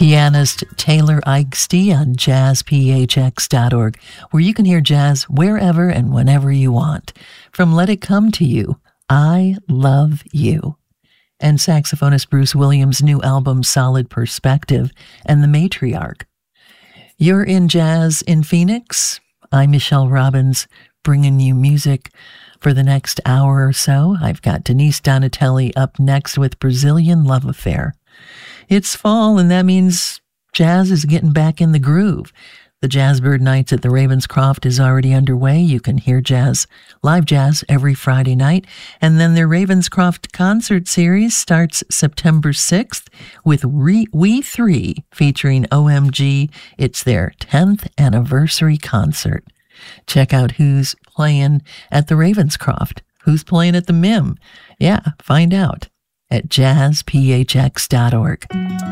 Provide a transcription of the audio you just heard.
pianist Taylor Eichste on jazzphx.org, where you can hear jazz wherever and whenever you want. From Let It Come to You, I Love You. And saxophonist Bruce Williams' new album, Solid Perspective, and The Matriarch. You're in Jazz in Phoenix. I'm Michelle Robbins, bringing you music for the next hour or so. I've got Denise Donatelli up next with Brazilian Love Affair. It's fall, and that means jazz is getting back in the groove. The Jazzbird Nights at the Ravenscroft is already underway. You can hear jazz, live jazz, every Friday night. And then their Ravenscroft concert series starts September 6th with We Three featuring OMG. It's their 10th anniversary concert. Check out who's playing at the Ravenscroft, who's playing at the MIM. Yeah, find out at jazzphx.org.